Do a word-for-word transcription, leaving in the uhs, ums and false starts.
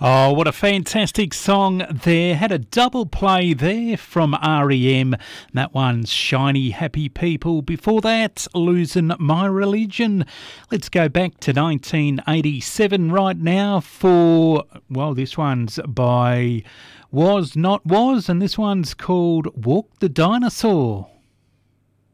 Oh, what a fantastic song there. Had a double play there from R E M. That one's Shiny Happy People. Before that, Losing My Religion. Let's go back to nineteen eighty-seven right now for, well, this one's by Was Not Was, and this one's called Walk the Dinosaur.